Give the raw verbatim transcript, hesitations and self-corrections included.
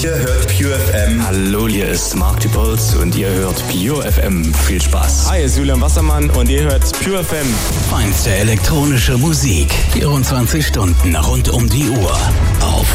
Ihr hört Pure F M. Hallo, hier ist Mark Dupolz und ihr hört Pure F M. Viel Spaß. Hi, hier ist Julian Wassermann und ihr hört Pure F M. Feinste elektronische Musik. vierundzwanzig Stunden rund um die Uhr. Auf